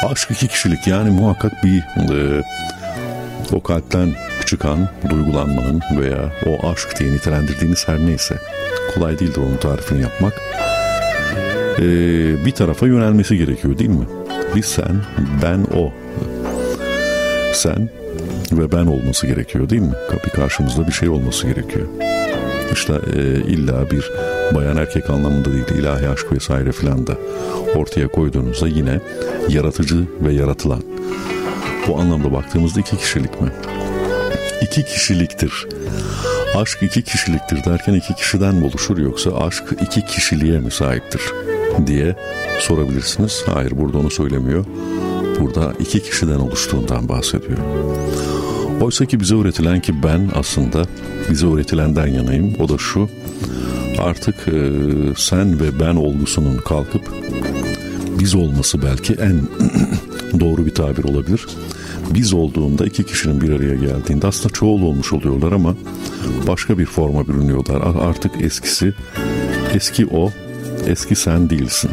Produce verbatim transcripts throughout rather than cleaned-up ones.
Aşk iki kişilik, yani muhakkak bir e, o kalpten çıkan duygulanmanın veya o aşk diye nitelendirdiğiniz her neyse, kolay değildir onun tarifini yapmak. E, bir tarafa yönelmesi gerekiyor değil mi? Bir sen, ben o. Sen ve ben olması gerekiyor değil mi? Bir karşımızda bir şey olması gerekiyor. İşte e, illa bir bayan erkek anlamında değil, ilahi aşk vesaire filan da ortaya koyduğunuzda yine yaratıcı ve yaratılan. Bu anlamda baktığımızda iki kişilik mi? İki kişiliktir. Aşk iki kişiliktir derken iki kişiden mi oluşur, yoksa aşk iki kişiliğe mi sahiptir diye sorabilirsiniz. Hayır, burada onu söylemiyor. Burada iki kişiden oluştuğundan bahsediyor. Oysa ki bize öğretilen ki ben aslında bize öğretilenden yanayım. O da şu: artık e, sen ve ben olgusunun kalkıp biz olması belki en doğru bir tabir olabilir. Biz olduğunda iki kişinin bir araya geldiğinde aslında çoğul olmuş oluyorlar ama başka bir forma bürünüyorlar. Artık eskisi, eski o, eski sen değilsin.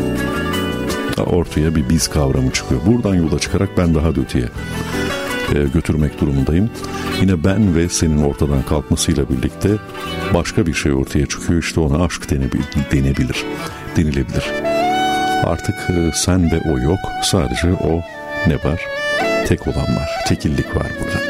Ortaya bir biz kavramı çıkıyor. Buradan yola çıkarak ben daha da öteye e, götürmek durumundayım. Yine ben ve senin ortadan kalkmasıyla birlikte başka bir şey ortaya çıkıyor. İşte ona aşk denebilir, denebilir, denilebilir. Artık e, sen ve o yok. Sadece o ne var? Tek olan var. Tekillik var burada.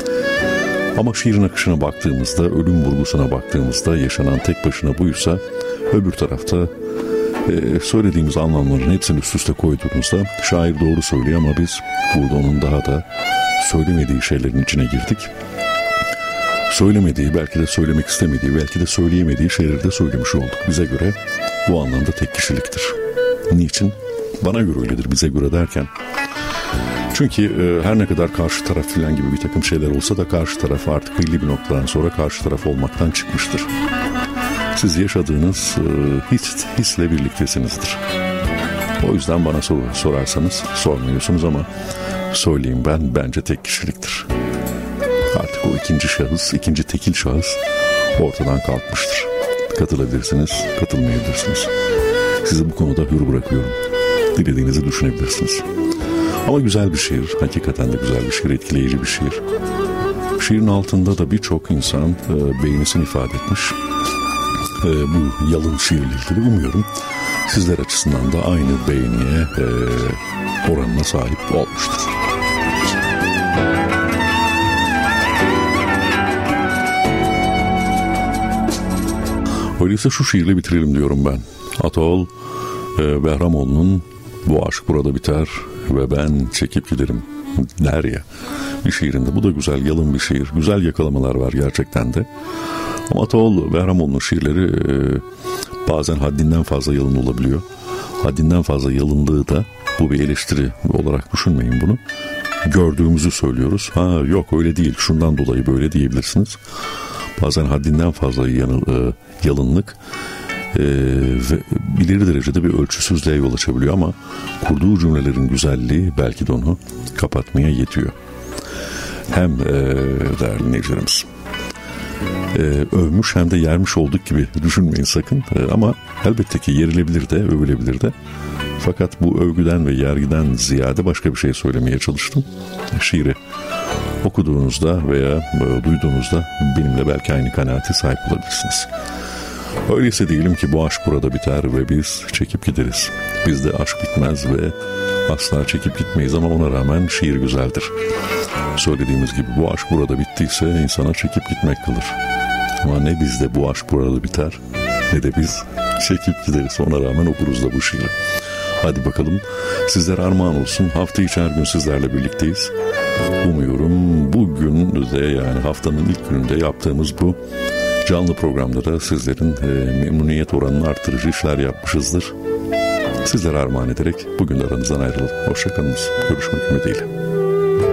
Ama şiirin akışına baktığımızda, ölüm vurgusuna baktığımızda yaşanan tek başına buysa, öbür tarafta Ee, söylediğimiz anlamların hepsini üst üste koyduğumuzda şair doğru söylüyor ama biz burada onun daha da söylemediği şeylerin içine girdik. Söylemediği, belki de söylemek istemediği, belki de söyleyemediği şeyleri de söylemiş olduk. Bize göre bu anlamda tek kişiliktir. Niçin? Bana göre öyledir, bize göre derken. Çünkü e, her ne kadar karşı taraf filan gibi bir takım şeyler olsa da karşı taraf artık belli bir noktadan sonra karşı taraf olmaktan çıkmıştır. Siz yaşadığınız e, his, hisle birliktesinizdir. O yüzden bana sor, sorarsanız, sormuyorsunuz ama söyleyeyim, ben bence tek kişiliktir. Artık o ikinci şahıs, ikinci tekil şahıs ortadan kalkmıştır. Katılabilirsiniz, katılmayabilirsiniz. Sizi bu konuda hür bırakıyorum. Dilediğinizi düşünebilirsiniz. Ama güzel bir şiir, hakikaten de güzel bir şiir, etkileyici bir şiir. Şiirin altında da birçok insan e, beğenisini ifade etmiş. E, bu yalın şiirle ilgili umuyorum sizler açısından da aynı beğeniye e, oranına sahip olmuştur. Öyleyse şu şiirle bitirelim diyorum ben. Atol e, Behramoğlu'nun "Bu aşk burada biter ve ben çekip giderim" der ya bir şiirinde. Bu da güzel, yalın bir şiir. Güzel yakalamalar var gerçekten de. Ama Atol Behramoğlu'nun şiirleri e, bazen haddinden fazla yalın olabiliyor. Haddinden fazla yalınlığı da, bu bir eleştiri olarak düşünmeyin bunu, gördüğümüzü söylüyoruz. Ha yok öyle değil, şundan dolayı böyle diyebilirsiniz. Bazen haddinden fazla yanıl, e, yalınlık e, ve ileri derecede bir ölçüsüzlüğe yol açabiliyor ama kurduğu cümlelerin güzelliği belki de onu kapatmaya yetiyor. Hem e, değerli dinleyicilerimiz, Ee, övmüş hem de yermiş olduk gibi düşünmeyin sakın. Ee, ama elbette ki yerilebilir de, övülebilir de. Fakat bu övgüden ve yergiden ziyade başka bir şey söylemeye çalıştım. Şiiri okuduğunuzda veya e, duyduğunuzda benimle belki aynı kanaate sahip olabilirsiniz. Öyleyse diyelim ki bu aşk burada biter ve biz çekip gideriz. Bizde aşk bitmez ve asla çekip gitmeyiz ama ona rağmen şiir güzeldir. Söylediğimiz gibi bu aşk burada bittiyse insana çekip gitmek kalır. Ama ne bizde bu aşk burada biter ne de biz çekip gideriz. Ona rağmen okuruz da bu şiiri. Hadi bakalım, sizlere armağan olsun. Hafta içi her gün sizlerle birlikteyiz. Umuyorum bugün de, yani haftanın ilk gününde yaptığımız bu canlı programda da sizlerin e, memnuniyet oranını arttırıcı işler yapmışızdır. Sizlere armağan ederek bugün aranızdan ayrılalım. Hoşçakalınız. Görüşmek ümidiyle.